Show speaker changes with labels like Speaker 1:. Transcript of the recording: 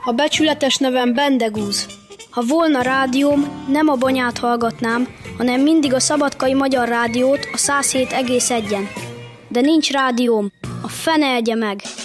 Speaker 1: A becsületes nevem Bendegúz. Ha volna rádióm, nem a Banyát hallgatnám, hanem mindig a Szabadkai Magyar Rádiót, a 107,1-en. De nincs rádióm, a fene egye meg!